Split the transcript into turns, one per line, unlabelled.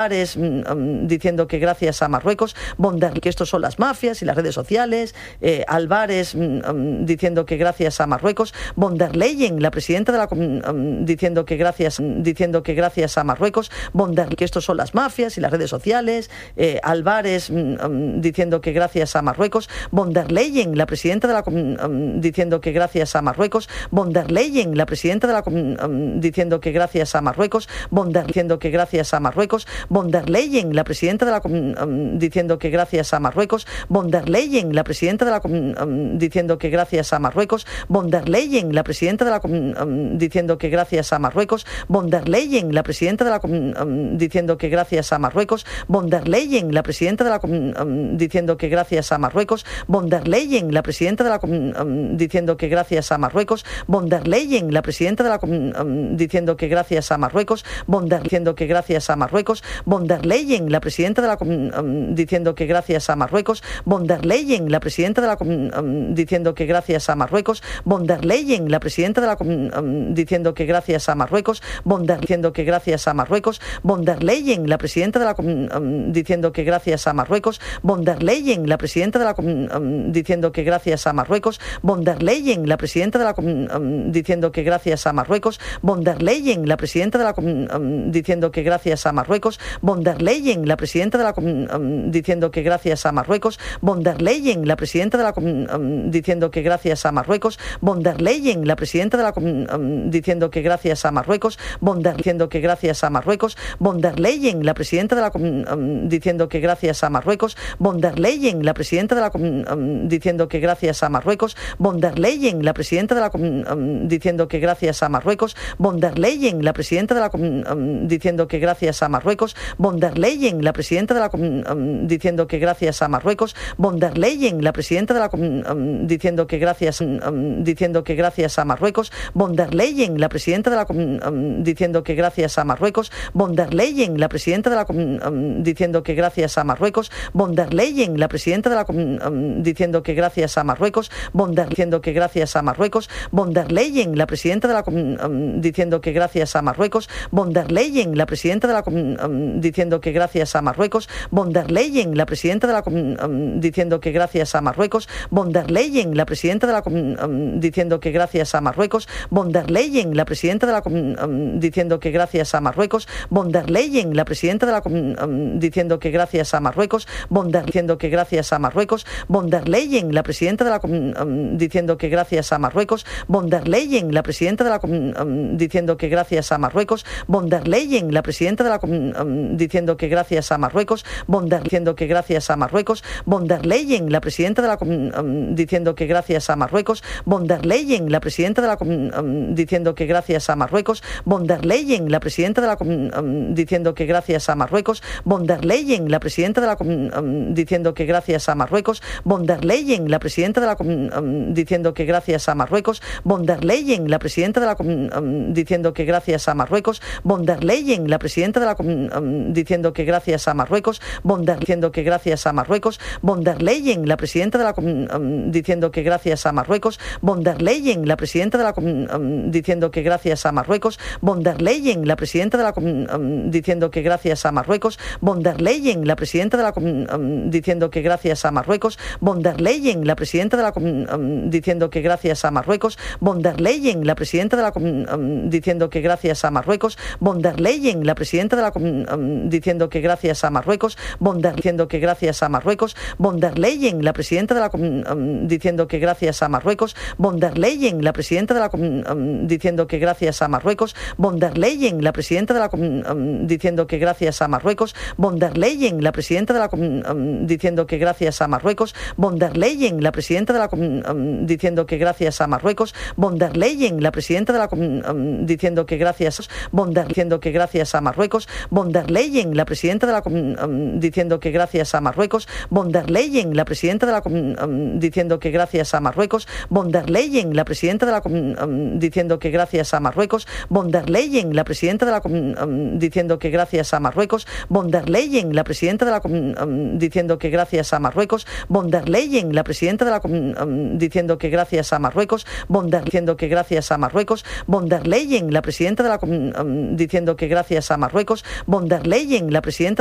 diciendo que gracias a Marruecos, que estos son las mafias y las redes sociales, Álvarez diciendo que gracias a Marruecos, von der Leyen, la presidenta de la diciendo que gracias a Marruecos, que estos son las mafias y las redes sociales, Álvarez diciendo que gracias a Marruecos, von der Leyen, la presidenta de la diciendo que gracias a Marruecos, von der Leyen, la presidenta de la diciendo que gracias a Marruecos, diciendo que gracias a Marruecos, von der Leyen, la presidenta de la diciendo que gracias a Marruecos, von der Leyen, la presidenta de la diciendo que gracias a Marruecos, von der Leyen, la presidenta de la diciendo que gracias a Marruecos, von der Leyen, la presidenta de la diciendo que gracias a Marruecos, von der Leyen, la presidenta de la diciendo que gracias a Marruecos, von der Leyen, la presidenta de la diciendo que gracias a Marruecos, von der Leyen, la presidenta de la diciendo que gracias a Marruecos, diciendo que gracias a Marruecos, von der Leyen, la presidenta de la diciendo que gracias a Marruecos, von der Leyen, la presidenta de la diciendo que gracias a Marruecos, von der Leyen, la presidenta de la diciendo que gracias a Marruecos, diciendo que gracias a Marruecos, von der Leyen, la presidenta de la diciendo que gracias a Marruecos, von der Leyen, la presidenta de la diciendo que gracias a Marruecos, von der Leyen, la presidenta de la diciendo que gracias a Marruecos, von der Leyen, la presidenta de la diciendo que gracias a Marruecos, von der Leyen, la presidenta de la diciendo que gracias a Marruecos, von der Leyen, la presidenta de la diciendo que gracias a Marruecos, von der Leyen, la presidenta de la diciendo que gracias a Marruecos, von der diciendo que gracias a Marruecos, von der Leyen, la presidenta de la diciendo que gracias a Marruecos, von der Leyen, la presidenta de la diciendo que gracias a Marruecos, von der Leyen, la presidenta de la diciendo que gracias a Marruecos, von der Leyen, la presidenta de la diciendo que gracias a Marruecos, von der Leyen, la presidenta de la diciendo que gracias a Marruecos, von der Leyen, la presidenta de la diciendo que gracias a Marruecos, von der Leyen, la presidenta de la diciendo que gracias a Marruecos, von der Leyen, la presidenta de la diciendo que gracias a Marruecos, von der Leyen, la presidenta de la diciendo que gracias a Marruecos, von der diciendo que gracias a Marruecos, von der Leyen, la presidenta de la diciendo que gracias a Marruecos, von der Leyen, la presidenta de la diciendo que gracias a Marruecos, von der Leyen, la presidenta de la diciendo que gracias a Marruecos, von der Leyen, la presidenta de la diciendo que gracias a Marruecos, von der Leyen, la presidenta de la diciendo que gracias a Marruecos, von der Leyen, la presidenta de la diciendo que gracias a Marruecos, von der diciendo que gracias a Marruecos, von der Leyen, la presidenta de la diciendo que gracias a Marruecos, von der Leyen, la presidenta de la diciendo que gracias a Marruecos, von der Leyen, la presidenta de la diciendo que gracias a Marruecos, von der diciendo que gracias a Marruecos, von der Leyen, la presidenta de la diciendo que gracias a Marruecos, von der Leyen, la presidenta de la diciendo que gracias a Marruecos, von der Leyen, la presidenta de la diciendo que gracias a Marruecos, von der Leyen, la presidenta de la diciendo que gracias a Marruecos, von der Leyen, la presidenta de la diciendo que gracias a Marruecos, von der Leyen, la presidenta de la diciendo que gracias a Marruecos, von der Leyen, la presidenta de la diciendo que gracias a Marruecos, von der diciendo que gracias a Marruecos, von der Leyen, la presidenta de la diciendo que gracias a Marruecos, von der Leyen, la presidenta de la diciendo que gracias a Marruecos, von der Leyen, la presidenta de la diciendo que gracias a Marruecos, von der Leyen, la presidenta de la diciendo que gracias a Marruecos, von der Leyen, la presidenta de la diciendo que gracias a Marruecos, von der Leyen, la presidenta de la diciendo que gracias a Marruecos, von der Leyen, la presidenta de la diciendo que gracias a Marruecos, von der diciendo que gracias a Marruecos, von der Leyen, la presidenta de la diciendo que gracias a Marruecos, von der Leyen, la presidenta de la diciendo que gracias a Marruecos, von der Leyen, la presidenta de la diciendo que gracias a Marruecos, von der Leyen, la presidenta de la diciendo que gracias a Marruecos, von der Leyen, la presidenta de la diciendo que gracias a Marruecos, von der Leyen, la presidenta de la diciendo que gracias von der diciendo que gracias a Marruecos, von der Leyen, la presidenta de la diciendo que gracias a Marruecos, von der Leyen, la presidenta de la diciendo que gracias a Marruecos, von der Leyen, la presidenta de la diciendo que gracias a Marruecos, von der Leyen, la presidenta de la diciendo que gracias a Marruecos, von der Leyen, la presidenta de la diciendo que gracias a Marruecos, von der Leyen, la presidenta de la diciendo que gracias a Marruecos, von der diciendo que gracias a Marruecos, von der Leyen, la presidenta de la diciendo que gracias a Marruecos, von von der Leyen, la presidenta